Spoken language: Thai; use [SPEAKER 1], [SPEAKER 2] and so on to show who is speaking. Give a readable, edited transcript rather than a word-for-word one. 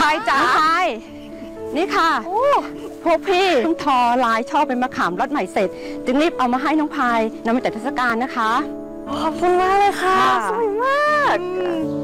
[SPEAKER 1] ายจ๋า
[SPEAKER 2] น้องพายนี่ค่ะพวกพี่เพิ่งทอลายช่อเป็นมะขามรถใหม่เสร็จจึงรีบเอามาให้น้องพายนำมาจัดเทศกาลนะคะ
[SPEAKER 1] ขอบคุณมากเลยค่ะสวยมาก